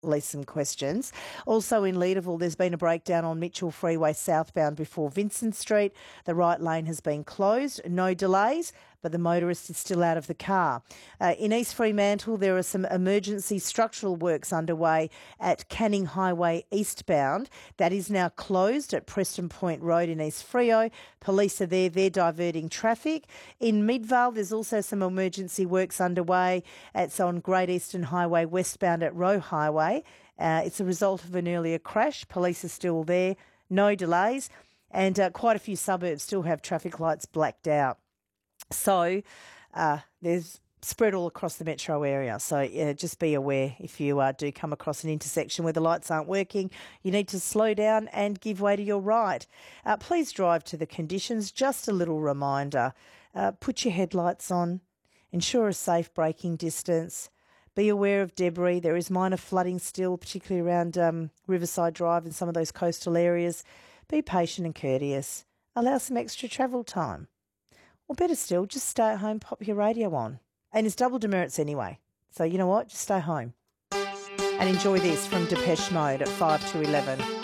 least some questions. Also in Leederville, there's been a breakdown on Mitchell Freeway southbound before Vincent Street. The right lane has been closed. No delays, but the motorist is still out of the car. In East Fremantle, there are some emergency structural works underway at Canning Highway eastbound. That is now closed at Preston Point Road in East Freo. Police are there. They're diverting traffic. In Midvale, there's also some emergency works underway. It's on Great Eastern Highway westbound at Roe Highway. It's a result of an earlier crash. Police are still there. No delays. And quite a few suburbs still have traffic lights blacked out. So there's spread all across the metro area. So just be aware if you do come across an intersection where the lights aren't working, you need to slow down and give way to your right. Please drive to the conditions. Just a little reminder, put your headlights on, ensure a safe braking distance, be aware of debris. There is minor flooding still, particularly around Riverside Drive and some of those coastal areas. Be patient and courteous. Allow some extra travel time. Or better still, just stay at home, pop your radio on. And it's double demerits anyway. So you know what? Just stay home. And enjoy this from Depeche Mode at 5 to 11.